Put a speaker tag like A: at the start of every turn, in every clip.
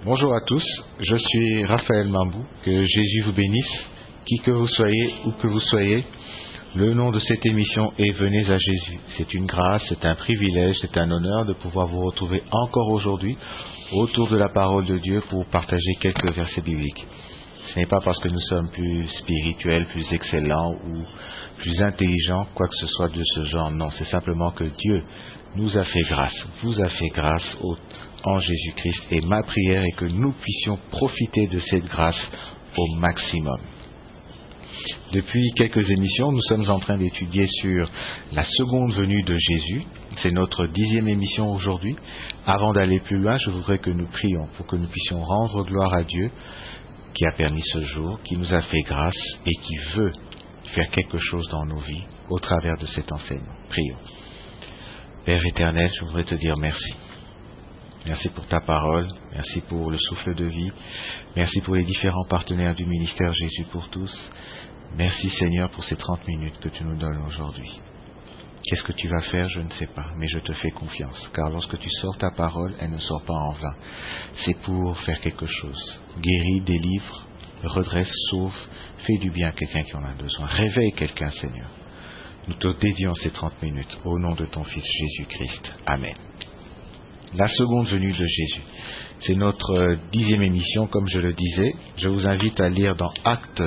A: Bonjour à tous, je suis Raphaël Mambou, que Jésus vous bénisse, qui que vous soyez, où que vous soyez. Le nom de cette émission est Venez à Jésus. C'est une grâce, c'est un privilège, c'est un honneur de pouvoir vous retrouver encore aujourd'hui autour de la parole de Dieu pour partager quelques versets bibliques. Ce n'est pas parce que nous sommes plus spirituels, plus excellents ou plus intelligents, quoi que ce soit de ce genre. Non, c'est simplement que Dieu nous a fait grâce, vous a fait grâce en Jésus-Christ. Et ma prière est que nous puissions profiter de cette grâce au maximum. Depuis quelques émissions, nous sommes en train d'étudier sur la seconde venue de Jésus. C'est notre 10e émission aujourd'hui. Avant d'aller plus loin, je voudrais que nous prions pour que nous puissions rendre gloire à Dieu qui a permis ce jour, qui nous a fait grâce et qui veut faire quelque chose dans nos vies au travers de cet enseignement. Prions. Père éternel, je voudrais te dire merci. Merci pour ta parole, merci pour le souffle de vie, merci pour les différents partenaires du ministère Jésus pour tous. Merci Seigneur pour ces 30 minutes que tu nous donnes aujourd'hui. Qu'est-ce que tu vas faire, je ne sais pas, mais je te fais confiance, car lorsque tu sors ta parole, elle ne sort pas en vain. C'est pour faire quelque chose. Guéris, délivre, redresse, sauve, fais du bien à quelqu'un qui en a besoin. Réveille quelqu'un, Seigneur. Nous te dédions ces 30 minutes au nom de ton Fils Jésus-Christ. Amen. La seconde venue de Jésus. C'est notre 10e émission, comme je le disais. Je vous invite à lire dans Acte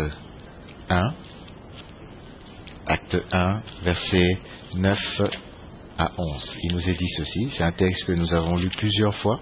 A: 1, versets 9 à 11. Il nous est dit ceci, c'est un texte que nous avons lu plusieurs fois,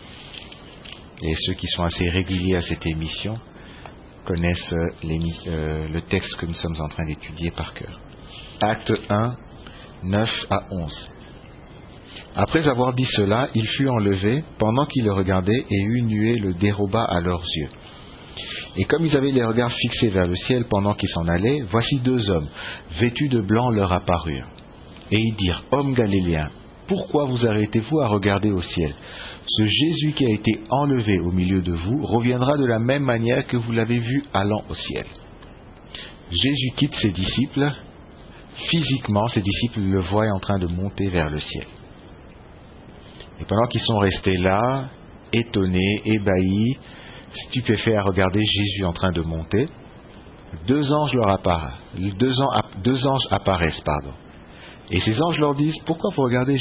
A: et ceux qui sont assez réguliers à cette émission connaissent le texte que nous sommes en train d'étudier par cœur. Acte 1, 9 à 11. Après avoir dit cela, il fut enlevé pendant qu'ils le regardaient, et une nuée le déroba à leurs yeux. Et comme ils avaient les regards fixés vers le ciel pendant qu'ils s'en allaient, voici 2 hommes, vêtus de blanc, leur apparurent. Et ils dirent, « Hommes galiléens, pourquoi vous arrêtez-vous à regarder au ciel? Ce Jésus qui a été enlevé au milieu de vous reviendra de la même manière que vous l'avez vu allant au ciel. » Jésus quitte ses disciples. Physiquement, ses disciples le voient en train de monter vers le ciel. Et pendant qu'ils sont restés là, étonnés, ébahis, stupéfaits à regarder Jésus en train de monter, 2 anges leur apparaissent. 2 anges apparaissent. Et ces anges leur disent, pourquoi vous regardez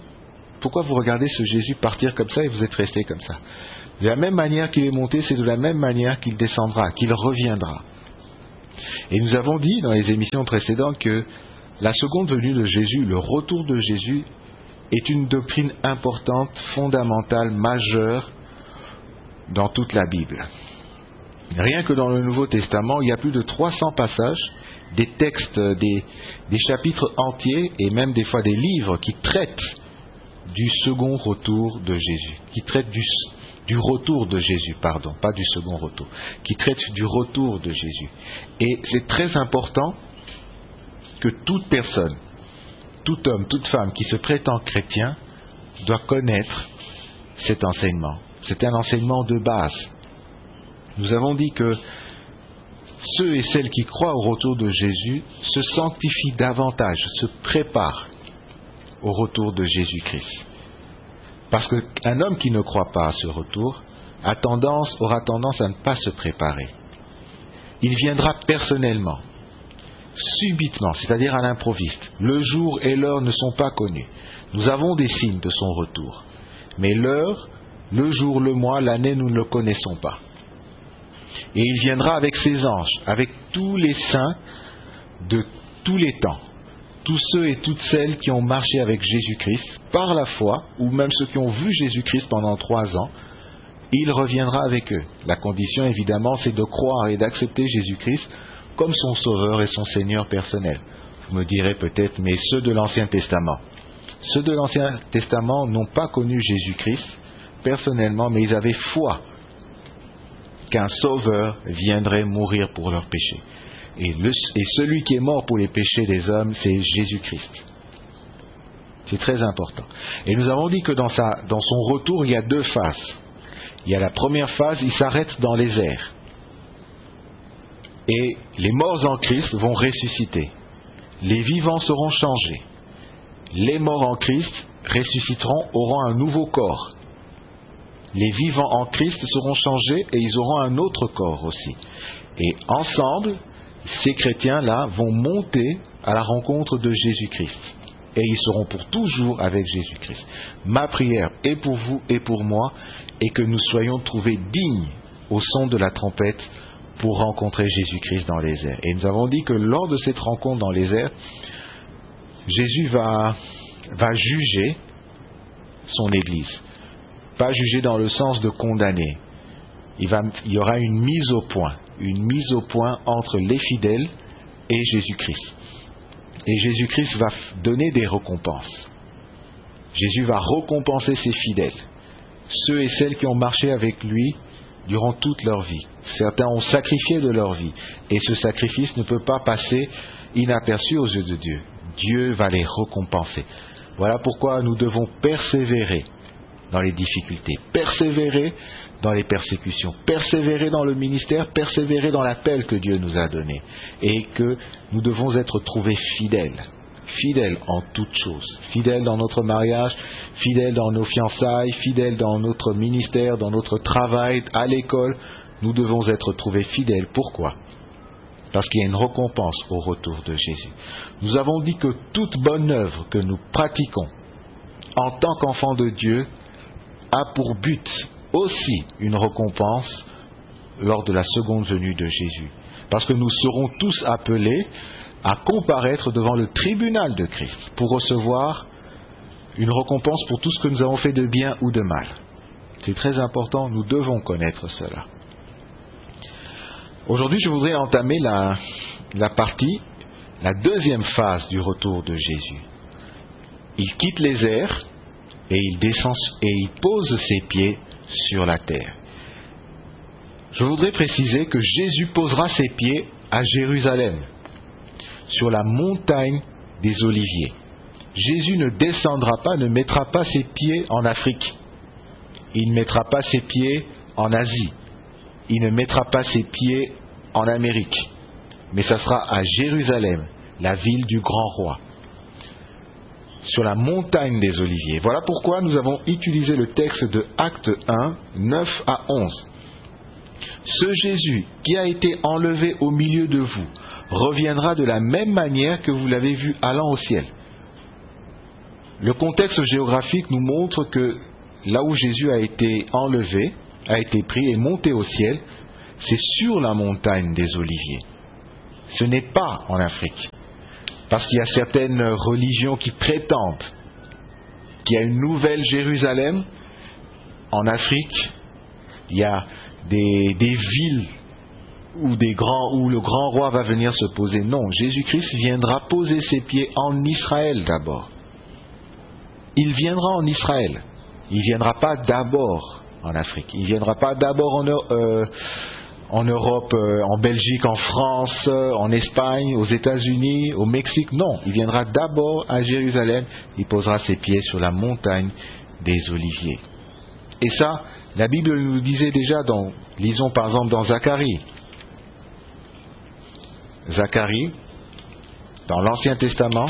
A: ce Jésus partir comme ça et vous êtes restés comme ça? De la même manière qu'il est monté, c'est de la même manière qu'il descendra, qu'il reviendra. Et nous avons dit dans les émissions précédentes que la seconde venue de Jésus, le retour de Jésus, est une doctrine importante, fondamentale, majeure dans toute la Bible. Rien que dans le Nouveau Testament, il y a plus de 300 passages, des textes, des chapitres entiers et même des fois des livres qui traitent du second retour de Jésus, qui traitent du retour de Jésus, pas du second retour, qui traitent du retour de Jésus. Et c'est très important que toute personne, tout homme, toute femme qui se prétend chrétien doit connaître cet enseignement. C'est un enseignement de base. Nous avons dit que ceux et celles qui croient au retour de Jésus se sanctifient davantage, se préparent au retour de Jésus-Christ. Parce qu'un homme qui ne croit pas à ce retour aura tendance à ne pas se préparer. Il viendra personnellement, subitement, c'est-à-dire à l'improviste. Le jour et l'heure ne sont pas connus. Nous avons des signes de son retour. Mais l'heure, le jour, le mois, l'année, nous ne le connaissons pas. Et il viendra avec ses anges, avec tous les saints de tous les temps. Tous ceux et toutes celles qui ont marché avec Jésus-Christ par la foi, ou même ceux qui ont vu Jésus-Christ pendant 3 ans, il reviendra avec eux. La condition, évidemment, c'est de croire et d'accepter Jésus-Christ comme son Sauveur et son Seigneur personnel. Vous me direz peut-être, mais ceux de l'Ancien Testament. Ceux de l'Ancien Testament n'ont pas connu Jésus-Christ personnellement, mais ils avaient foi qu'un Sauveur viendrait mourir pour leurs péchés. Et celui qui est mort pour les péchés des hommes, c'est Jésus-Christ. C'est très important. Et nous avons dit que dans son retour, il y a 2 phases. Il y a la première phase, il s'arrête dans les airs. Et les morts en Christ vont ressusciter. Les vivants seront changés. Les morts en Christ ressusciteront, auront un nouveau corps. les vivants en Christ seront changés et ils auront un autre corps aussi. Et ensemble, ces chrétiens-là vont monter à la rencontre de Jésus-Christ. Et ils seront pour toujours avec Jésus-Christ. Ma prière est pour vous et pour moi, et que nous soyons trouvés dignes au son de la trompette pour rencontrer Jésus-Christ dans les airs. Et nous avons dit que lors de cette rencontre dans les airs, Jésus va juger son Église. Pas juger dans le sens de condamner. Il y aura une mise au point entre les fidèles et Jésus-Christ. Et Jésus-Christ va donner des récompenses. Jésus va récompenser ses fidèles, ceux et celles qui ont marché avec lui durant toute leur vie. Certains ont sacrifié de leur vie, et ce sacrifice ne peut pas passer inaperçu aux yeux de Dieu. Dieu va les récompenser. Voilà pourquoi nous devons persévérer dans les difficultés, persévérer dans les persécutions, persévérer dans le ministère, persévérer dans l'appel que Dieu nous a donné, et que nous devons être trouvés fidèles, fidèles en toutes choses, fidèles dans notre mariage, fidèles dans nos fiançailles, fidèles dans notre ministère, dans notre travail, à l'école. Nous devons être trouvés fidèles. Pourquoi ? Parce qu'il y a une récompense au retour de Jésus. Nous avons dit que toute bonne œuvre que nous pratiquons en tant qu'enfants de Dieu a pour but aussi une récompense lors de la seconde venue de Jésus. Parce que nous serons tous appelés à comparaître devant le tribunal de Christ pour recevoir une récompense pour tout ce que nous avons fait de bien ou de mal. C'est très important, nous devons connaître cela. Aujourd'hui, je voudrais entamer la partie, la deuxième phase du retour de Jésus. Il quitte les airs et il descend et il pose ses pieds sur la terre. Je voudrais préciser que Jésus posera ses pieds à Jérusalem, sur la montagne des Oliviers. Jésus ne descendra pas, ne mettra pas ses pieds en Afrique. Il ne mettra pas ses pieds en Asie. Il ne mettra pas ses pieds en Amérique. Mais ça sera à Jérusalem, la ville du grand roi, sur la montagne des Oliviers. Voilà pourquoi nous avons utilisé le texte de Acte 1, 9 à 11. Ce Jésus qui a été enlevé au milieu de vous reviendra de la même manière que vous l'avez vu allant au ciel. Le contexte géographique nous montre que là où Jésus a été enlevé, a été pris et monté au ciel, c'est sur la montagne des Oliviers. Ce n'est pas en Afrique. Parce qu'il y a certaines religions qui prétendent qu'il y a une nouvelle Jérusalem. En Afrique, il y a des villes où le grand roi va venir se poser. Non, Jésus-Christ viendra poser ses pieds en Israël d'abord. Il viendra en Israël. Il ne viendra pas d'abord en Afrique. Il ne viendra pas d'abord en Europe, en Belgique, en France, en Espagne, aux États-Unis, au Mexique. Non, il viendra d'abord à Jérusalem. Il posera ses pieds sur la montagne des Oliviers. Et ça, la Bible nous disait déjà, lisons par exemple dans Zacharie. Zacharie, dans l'Ancien Testament,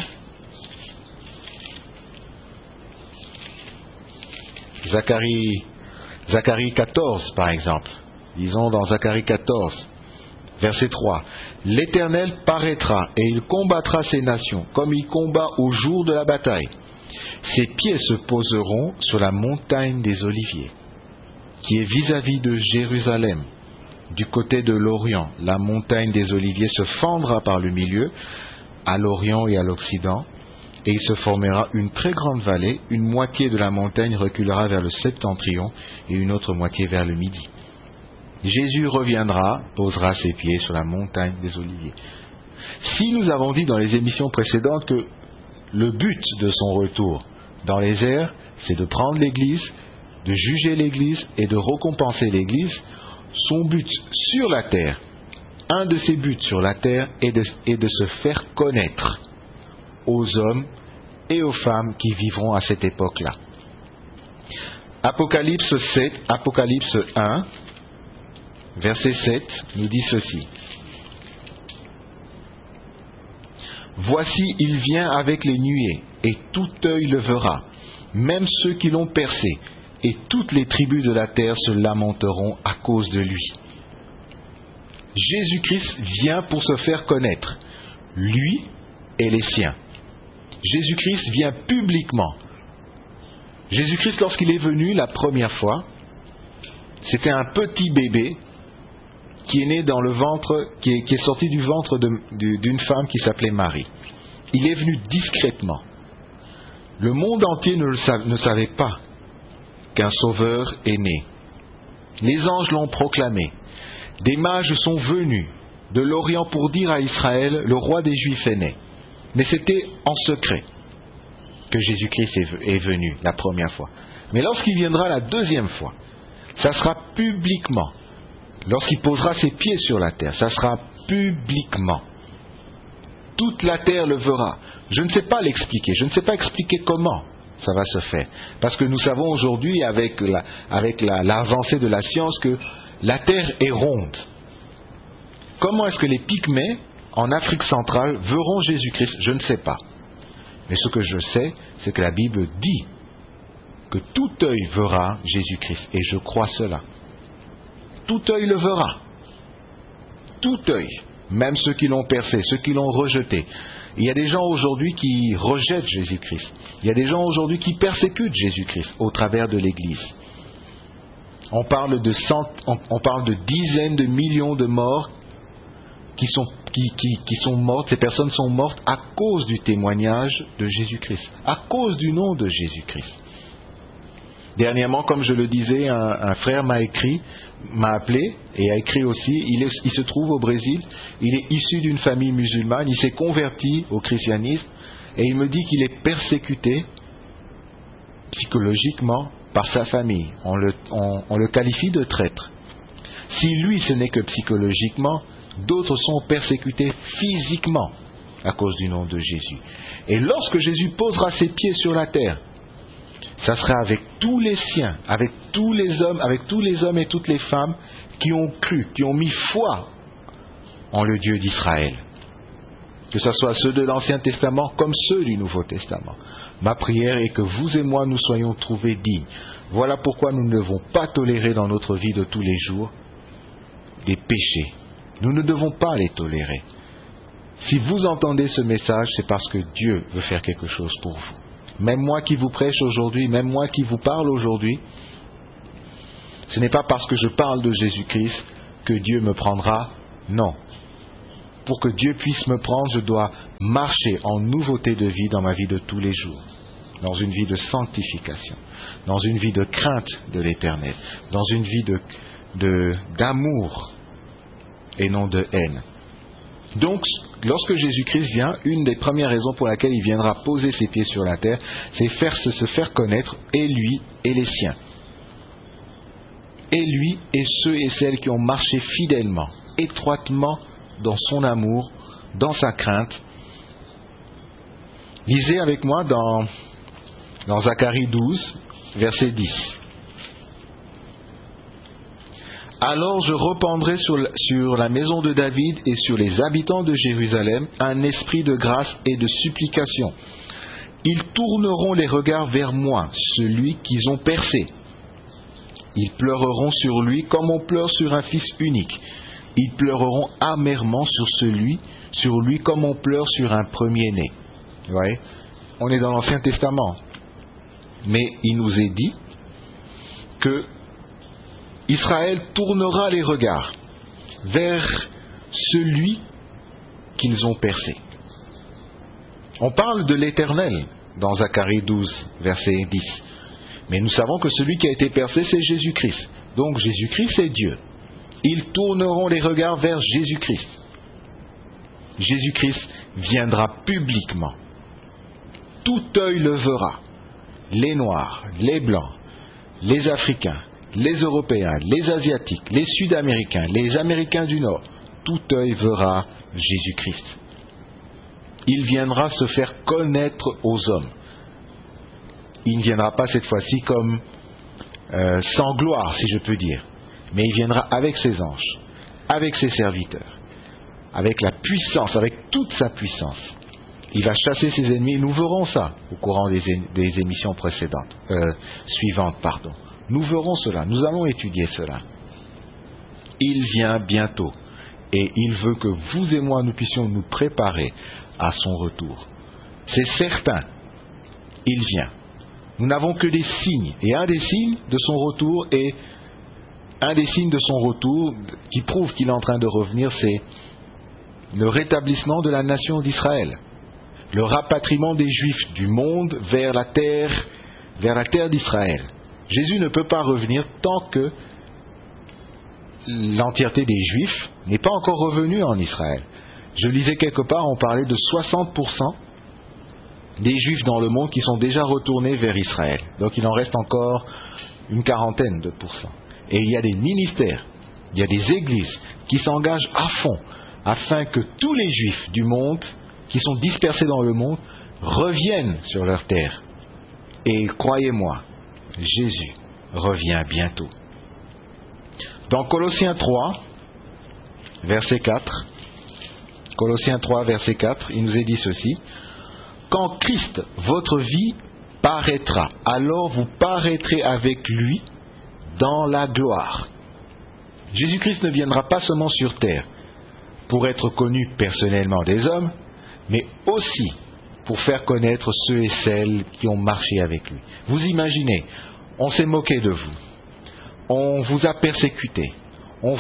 A: Zacharie 14 par exemple. Lisons dans Zacharie 14, verset 3. « L'Éternel paraîtra et il combattra ces nations, comme il combat au jour de la bataille. Ses pieds se poseront sur la montagne des Oliviers, qui est vis-à-vis de Jérusalem. Du côté de l'Orient, la montagne des Oliviers se fendra par le milieu, à l'Orient et à l'Occident, et il se formera une très grande vallée. Une moitié de la montagne reculera vers le septentrion et une autre moitié vers le midi. Jésus reviendra, posera ses pieds sur la montagne des Oliviers. » Si nous avons dit dans les émissions précédentes que le but de son retour dans les airs, c'est de prendre l'Église, de juger l'Église et de récompenser l'Église, son but sur la terre, un de ses buts sur la terre est de se faire connaître aux hommes et aux femmes qui vivront à cette époque-là. Apocalypse 1, verset 7, nous dit ceci. « Voici, il vient avec les nuées, et tout œil le verra, même ceux qui l'ont percé, et toutes les tribus de la terre se lamenteront à cause de lui. Jésus-Christ vient pour se faire connaître, lui et les siens. Jésus-Christ vient publiquement. Jésus-Christ, lorsqu'il est venu la première fois, c'était un petit bébé qui est né dans le ventre, qui est sorti du ventre d'une femme qui s'appelait Marie. Il est venu discrètement. Le monde entier ne savait pas qu'un sauveur est né. Les anges l'ont proclamé. Des mages sont venus de l'Orient pour dire à Israël, le roi des Juifs est né. Mais c'était en secret que Jésus-Christ est venu la première fois. Mais lorsqu'il viendra la deuxième fois, ça sera publiquement. Lorsqu'il posera ses pieds sur la terre, ça sera publiquement. Toute la terre le verra. Je ne sais pas l'expliquer, je ne sais pas expliquer comment ça va se faire. Parce que nous savons aujourd'hui, avec l'avancée de la science, que la terre est ronde. Comment est-ce que les Pygmées, en Afrique centrale, verront Jésus-Christ? Je ne sais pas. Mais ce que je sais, c'est que la Bible dit que tout œil verra Jésus-Christ. Et je crois cela. Tout œil le verra. Tout œil. Même ceux qui l'ont percé, ceux qui l'ont rejeté. Il y a des gens aujourd'hui qui rejettent Jésus-Christ. Il y a des gens aujourd'hui qui persécutent Jésus-Christ au travers de l'Église. On parle de dizaines de millions de morts qui sont mortes. Ces personnes sont mortes à cause du témoignage de Jésus-Christ, à cause du nom de Jésus-Christ. Dernièrement, comme je le disais, un frère m'a appelé et a écrit aussi. Il se trouve au Brésil. Il est issu d'une famille musulmane. Il s'est converti au christianisme et il me dit qu'il est persécuté psychologiquement par sa famille. On le qualifie de traître. Si lui, ce n'est que psychologiquement, d'autres sont persécutés physiquement à cause du nom de Jésus. Et lorsque Jésus posera ses pieds sur la terre, ça sera avec tous les siens, avec tous les hommes et toutes les femmes qui ont cru, qui ont mis foi en le Dieu d'Israël. Que ce soit ceux de l'Ancien Testament comme ceux du Nouveau Testament. Ma prière est que vous et moi nous soyons trouvés dignes. Voilà pourquoi nous ne devons pas tolérer dans notre vie de tous les jours des péchés. Nous ne devons pas les tolérer. Si vous entendez ce message, c'est parce que Dieu veut faire quelque chose pour vous. Même moi qui vous prêche aujourd'hui, même moi qui vous parle aujourd'hui, ce n'est pas parce que je parle de Jésus-Christ que Dieu me prendra. Non. Pour que Dieu puisse me prendre, je dois marcher en nouveauté de vie dans ma vie de tous les jours. Dans une vie de sanctification. Dans une vie de crainte de l'Éternel. Dans une vie d'amour et non de haine. Donc, lorsque Jésus-Christ vient, une des premières raisons pour laquelle il viendra poser ses pieds sur la terre, c'est se faire connaître, et lui et les siens. Et lui et ceux et celles qui ont marché fidèlement, étroitement dans son amour, dans sa crainte. Lisez avec moi dans Zacharie 12, verset 10. Alors je répandrai sur la maison de David et sur les habitants de Jérusalem un esprit de grâce et de supplication. Ils tourneront les regards vers moi, celui qu'ils ont percé. Ils pleureront sur lui comme on pleure sur un fils unique. Ils pleureront amèrement sur lui comme on pleure sur un premier-né. Vous voyez ? On est dans l'Ancien Testament. Mais il nous est dit que Israël tournera les regards vers celui qu'ils ont percé. On parle de l'Éternel dans Zacharie 12, verset 10. Mais nous savons que celui qui a été percé, c'est Jésus-Christ. Donc Jésus-Christ, c'est Dieu. Ils tourneront les regards vers Jésus-Christ. Jésus-Christ viendra publiquement. Tout œil le verra. Les Noirs, les Blancs, les Africains, les Européens, les Asiatiques, les Sud-Américains, les Américains du Nord, tout œil verra Jésus-Christ. Il viendra se faire connaître aux hommes. Il ne viendra pas cette fois-ci comme sans gloire, si je peux dire, mais il viendra avec ses anges, avec ses serviteurs, avec la puissance, avec toute sa puissance. Il va chasser ses ennemis. Nous verrons ça au courant des émissions suivantes. Nous verrons cela, nous allons étudier cela. Il vient bientôt et il veut que vous et moi nous puissions nous préparer à son retour. C'est certain, il vient. Nous n'avons que des signes et un des signes de son retour qui prouve qu'il est en train de revenir, c'est le rétablissement de la nation d'Israël, le rapatriement des Juifs du monde vers la terre d'Israël. Jésus ne peut pas revenir tant que l'entièreté des Juifs n'est pas encore revenue en Israël. Je lisais quelque part, on parlait de 60% des Juifs dans le monde qui sont déjà retournés vers Israël. Donc il en reste encore une quarantaine de pourcents. Et il y a des ministères, il y a des églises qui s'engagent à fond afin que tous les Juifs du monde qui sont dispersés dans le monde reviennent sur leur terre. Et croyez-moi, Jésus revient bientôt. Dans Colossiens 3, verset 4, Colossiens 3, verset 4, il nous est dit ceci: quand Christ, votre vie, paraîtra, alors vous paraîtrez avec lui dans la gloire. Jésus-Christ ne viendra pas seulement sur terre pour être connu personnellement des hommes, mais aussi pour faire connaître ceux et celles qui ont marché avec lui. Vous imaginez, on s'est moqué de vous, on vous a persécuté, on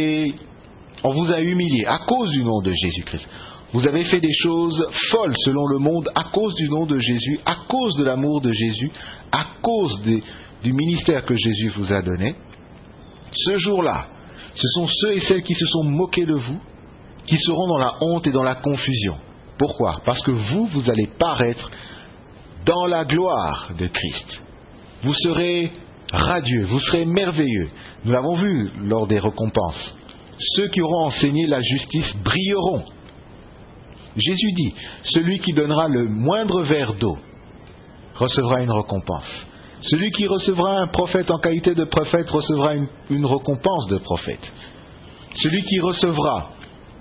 A: vous a humilié à cause du nom de Jésus-Christ. Vous avez fait des choses folles selon le monde à cause du nom de Jésus, à cause de l'amour de Jésus, à cause du ministère que Jésus vous a donné. Ce jour-là, ce sont ceux et celles qui se sont moqués de vous, qui seront dans la honte et dans la confusion. Pourquoi? Parce que vous allez paraître dans la gloire de Christ. Vous serez radieux, vous serez merveilleux. Nous l'avons vu lors des récompenses. Ceux qui auront enseigné la justice brilleront. Jésus dit, celui qui donnera le moindre verre d'eau recevra une récompense. Celui qui recevra un prophète en qualité de prophète recevra une récompense de prophète. Celui qui recevra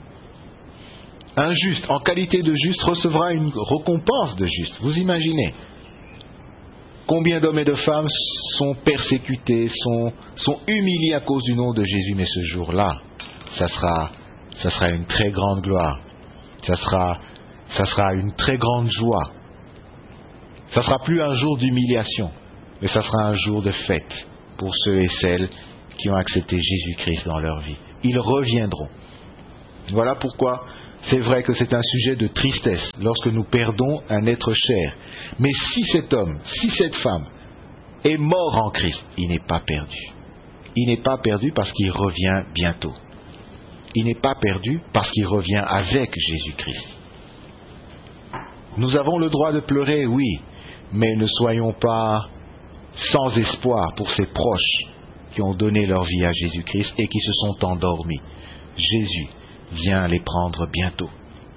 A: un juste en qualité de juste recevra une récompense de juste. Vous imaginez combien d'hommes et de femmes sont persécutés, sont humiliés à cause du nom de Jésus, mais ce jour-là, ça sera une très grande gloire. Ça sera une très grande joie. Ça sera plus un jour d'humiliation, mais ça sera un jour de fête pour ceux et celles qui ont accepté Jésus-Christ dans leur vie. Ils reviendront. Voilà pourquoi c'est vrai que c'est un sujet de tristesse lorsque nous perdons un être cher. Mais si cet homme, si cette femme est mort en Christ, il n'est pas perdu. Il n'est pas perdu parce qu'il revient bientôt. Il n'est pas perdu parce qu'il revient avec Jésus-Christ. Nous avons le droit de pleurer, oui, mais ne soyons pas sans espoir pour ces proches qui ont donné leur vie à Jésus-Christ et qui se sont endormis. Jésus vient les prendre bientôt.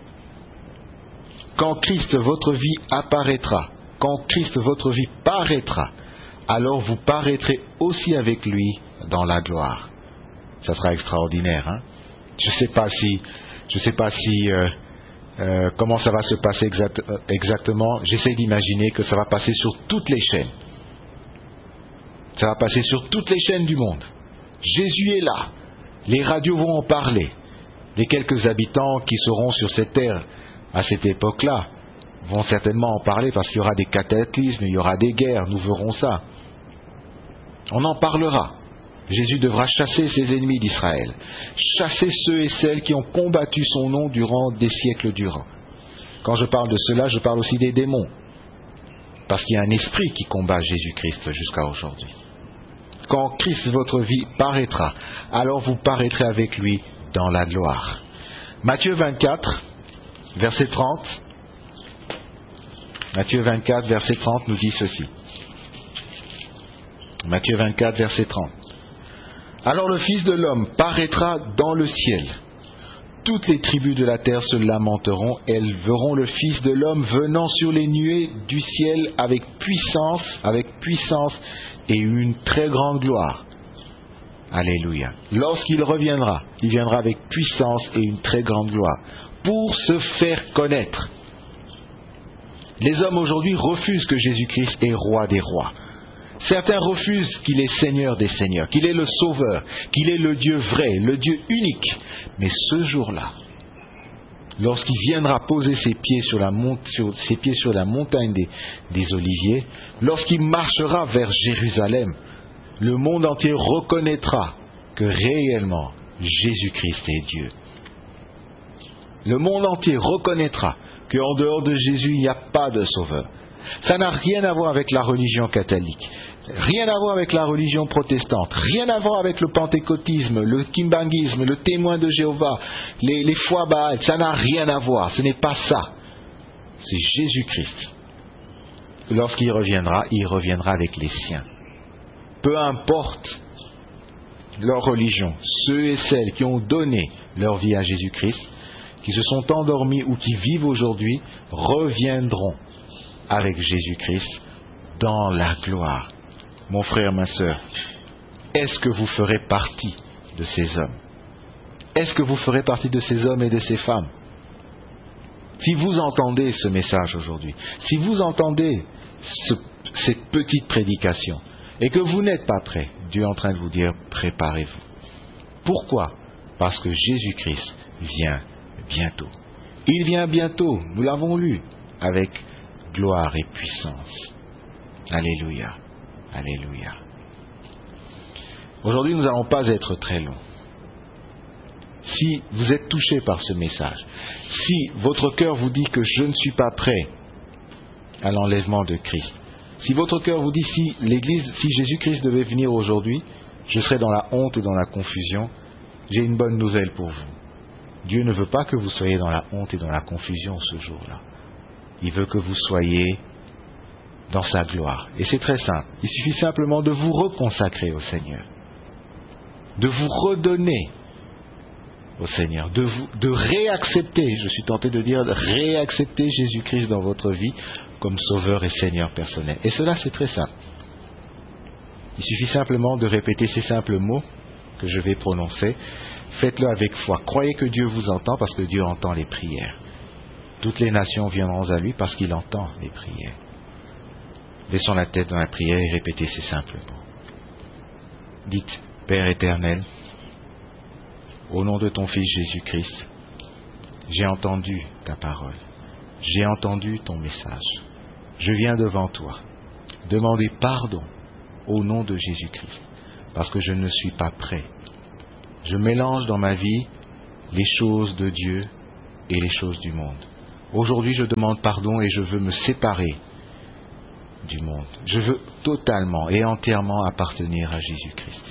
A: Quand Christ, votre vie, apparaîtra, quand Christ, votre vie, paraîtra, alors vous paraîtrez aussi avec lui dans la gloire. Ça sera extraordinaire, hein? Je ne sais pas si comment ça va se passer exactement. J'essaie d'imaginer que ça va passer sur toutes les chaînes. Ça va passer sur toutes les chaînes du monde. Jésus est là. Les radios vont en parler. Les quelques habitants qui seront sur cette terre à cette époque-là vont certainement en parler parce qu'il y aura des cataclysmes, il y aura des guerres, nous verrons ça. On en parlera. Jésus devra chasser ses ennemis d'Israël, chasser ceux et celles qui ont combattu son nom durant des siècles durant. Quand je parle de cela, je parle aussi des démons, parce qu'il y a un esprit qui combat Jésus-Christ jusqu'à aujourd'hui. Quand Christ, votre vie, paraîtra, alors vous paraîtrez avec lui dans la gloire. Matthieu 24, verset 30. Matthieu 24, verset 30 nous dit ceci. Matthieu 24, verset 30. Alors le Fils de l'homme paraîtra dans le ciel. Toutes les tribus de la terre se lamenteront. Elles verront le Fils de l'homme venant sur les nuées du ciel avec puissance et une très grande gloire. Alléluia. Lorsqu'il reviendra, il viendra avec puissance et une très grande gloire pour se faire connaître. Les hommes aujourd'hui refusent que Jésus-Christ est roi des rois. Certains refusent qu'il est Seigneur des Seigneurs, qu'il est le Sauveur, qu'il est le Dieu vrai, le Dieu unique. Mais ce jour-là, lorsqu'il viendra poser ses pieds sur la montagne des Oliviers, lorsqu'il marchera vers Jérusalem, le monde entier reconnaîtra que réellement Jésus-Christ est Dieu. Le monde entier reconnaîtra qu'en dehors de Jésus, il n'y a pas de sauveur. Ça n'a rien à voir avec la religion catholique, rien à voir avec la religion protestante, rien à voir avec le pentecôtisme, le kimbanguisme, le témoin de Jéhovah, les foi Baal, ça n'a rien à voir, ce n'est pas ça. C'est Jésus-Christ. Lorsqu'il reviendra, il reviendra avec les siens. Peu importe leur religion, ceux et celles qui ont donné leur vie à Jésus-Christ, qui se sont endormis ou qui vivent aujourd'hui, reviendront avec Jésus-Christ dans la gloire. Mon frère, ma sœur, est-ce que vous ferez partie de ces hommes? Est-ce que vous ferez partie de ces hommes et de ces femmes? Si vous entendez ce message aujourd'hui, si vous entendez cette petite prédication, et que vous n'êtes pas prêt, Dieu est en train de vous dire, préparez-vous. Pourquoi? Parce que Jésus-Christ vient bientôt. Il vient bientôt, nous l'avons lu, avec gloire et puissance. Alléluia, alléluia. Aujourd'hui, nous n'allons pas être très longs. Si vous êtes touché par ce message, si votre cœur vous dit que je ne suis pas prêt à l'enlèvement de Christ, si votre cœur vous dit si Jésus-Christ devait venir aujourd'hui, je serais dans la honte et dans la confusion, j'ai une bonne nouvelle pour vous. Dieu ne veut pas que vous soyez dans la honte et dans la confusion ce jour-là. Il veut que vous soyez dans sa gloire. Et c'est très simple. Il suffit simplement de vous reconsacrer au Seigneur, de vous redonner au Seigneur, de réaccepter, je suis tenté de dire, de réaccepter Jésus-Christ dans votre vie comme Sauveur et Seigneur personnel. Et cela, c'est très simple. Il suffit simplement de répéter ces simples mots que je vais prononcer. Faites-le avec foi. Croyez que Dieu vous entend parce que Dieu entend les prières. Toutes les nations viendront à lui parce qu'il entend les prières. Baissons la tête dans la prière et répétez ces simples mots. Dites, Père éternel, au nom de ton Fils Jésus-Christ, j'ai entendu ta parole, j'ai entendu ton message. Je viens devant toi, demander pardon au nom de Jésus-Christ, parce que je ne suis pas prêt. Je mélange dans ma vie les choses de Dieu et les choses du monde. Aujourd'hui, je demande pardon et je veux me séparer du monde. Je veux totalement et entièrement appartenir à Jésus-Christ.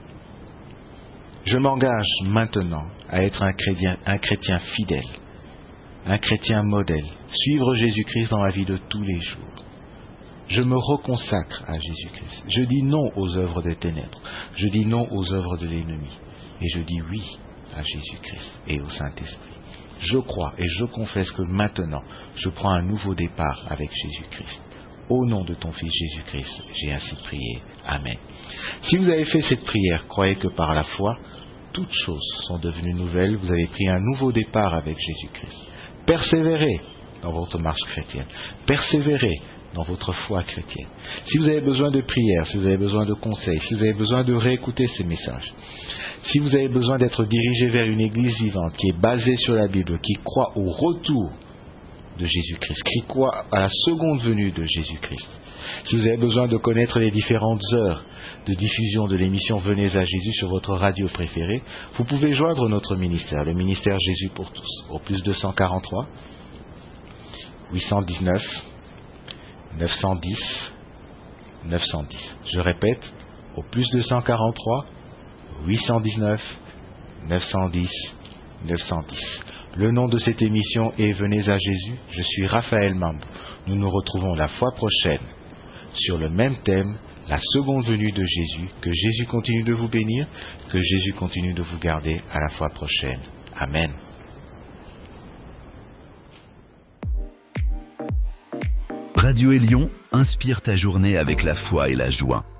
A: Je m'engage maintenant à être un chrétien fidèle, un chrétien modèle, suivre Jésus-Christ dans la vie de tous les jours. Je me reconsacre à Jésus-Christ. Je dis non aux œuvres des ténèbres. Je dis non aux œuvres de l'ennemi. Et je dis oui à Jésus-Christ et au Saint-Esprit. Je crois et je confesse que maintenant, je prends un nouveau départ avec Jésus-Christ. Au nom de ton Fils Jésus-Christ, j'ai ainsi prié. Amen. Si vous avez fait cette prière, croyez que par la foi, toutes choses sont devenues nouvelles. Vous avez pris un nouveau départ avec Jésus-Christ. Persévérez dans votre marche chrétienne. Persévérez dans votre foi chrétienne. Si vous avez besoin de prière, si vous avez besoin de conseils, si vous avez besoin de réécouter ces messages, si vous avez besoin d'être dirigé vers une église vivante qui est basée sur la Bible, qui croit au retour de Jésus-Christ, qui croit à la seconde venue de Jésus-Christ, si vous avez besoin de connaître les différentes heures de diffusion de l'émission Venez à Jésus sur votre radio préférée, vous pouvez joindre notre ministère, le ministère Jésus pour tous, au plus 243 819 910 910. Je répète, au plus 243 819 910 910. Le nom de cette émission est Venez à Jésus. Je suis Raphaël Mambou. Nous nous retrouvons la fois prochaine sur le même thème, la seconde venue de Jésus. Que Jésus continue de vous bénir, que Jésus continue de vous garder. À la fois prochaine. Amen.
B: Radio Élion inspire ta journée avec la foi et la joie.